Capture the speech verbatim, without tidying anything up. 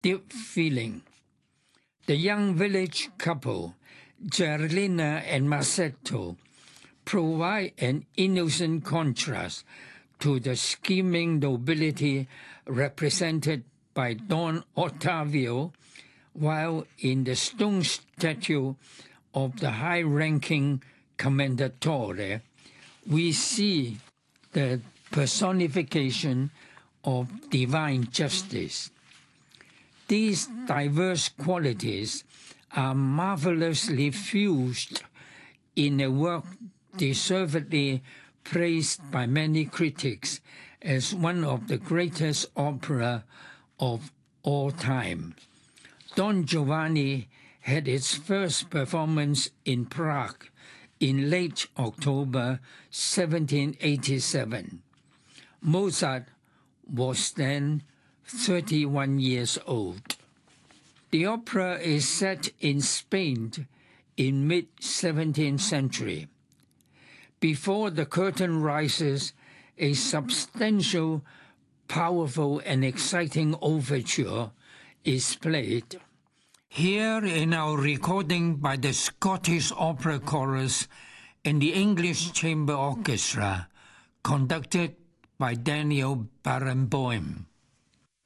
deep feeling. The young village couple, Gerlina and Masetto, provide an innocent contrast to the scheming nobility represented by Don Ottavio, while in the stone statue of the high-ranking Commendatore, we see the personification of divine justice. These diverse qualities are marvelously fused in a work deservedly praised by many critics as one of the greatest opera of all time. Don Giovanni had its first performance in Prague in late October seventeen eighty-seven. Mozart was then thirty-one years old. The opera is set in Spain in mid-seventeenth century. Before the curtain rises, a substantial, powerful, and exciting overture is played. Here in our recording by the Scottish Opera Chorus and the English Chamber Orchestra, conducted by Daniel Barenboim.